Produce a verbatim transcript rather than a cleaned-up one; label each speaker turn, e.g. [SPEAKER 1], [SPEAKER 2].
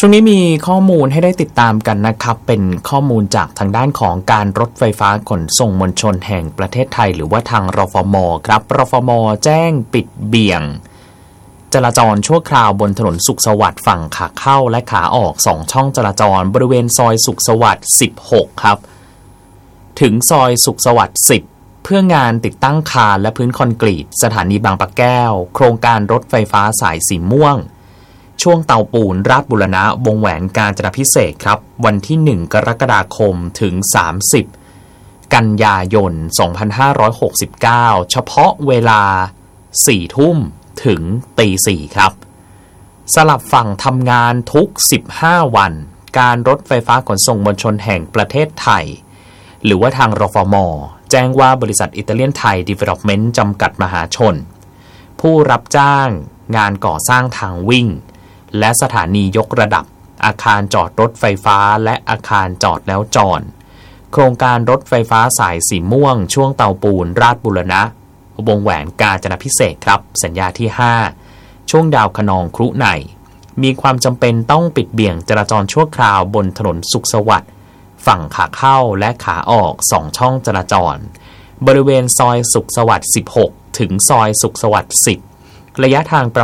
[SPEAKER 1] ช่วงนี้มีข้อมูลให้ได้ติดตามกันนะครับเป็นข้อมูลจากทางด้านของการรถไฟฟ้าขนส่งมวลชนแห่งประเทศไทยหรือว่าทางรฟม.ครับรฟม.แจ้งปิดเบี่ยงจราจรชั่วคราวบนถนนสุขสวัสดิ์ฝั่งขาเข้าและขาออกสองช่องจราจรบริเวณซอยสุขสวัสดิ์สิบหกครับถึงซอยสุขสวัสดิ์สิบเพื่องานติดตั้งคานและพื้นคอนกรีตสถานีบางปะแก้วโครงการรถไฟฟ้าสายสีม่วงช่วงเตาปูนราชบุรณะวงแหวนกาญจนาภิเษกครับวันที่หนึ่งกรกฎาคมถึงสามสิบกันยายนสองพันห้าร้อยหกสิบเก้าเฉพาะเวลาสี่ทุ่มถึงตีสี่ครับสลับฝั่งทำงานทุกสิบห้าวันการรถไฟฟ้าขนส่งมวลชนแห่งประเทศไทยหรือว่าทางรฟม.แจ้งว่าบริษัทอิตาเลียนไทยดีเวล็อปเมนต์จำกัดมหาชนผู้รับจ้างงานก่อสร้างทางวิ่งและสถานียกระดับอาคารจอดรถไฟฟ้าและอาคารจอดแล้วจอดโครงการรถไฟฟ้าสายสีม่วงช่วงเตาปูนราชบุรณะวงแหวนกาญจนาภิเษกครับสัญญาที่ห้าช่วงดาวคะนองครุในมีความจำเป็นต้องปิดเบี่ยงจราจรชั่วคราวบนถนนสุขสวัสดิ์ฝั่งขาเข้าและขาออกสองช่องจราจรบริเวณซอยสุขสวัสดิ์สิบหกถึงซอยสุขสวัสดิ์สิบระยะทาง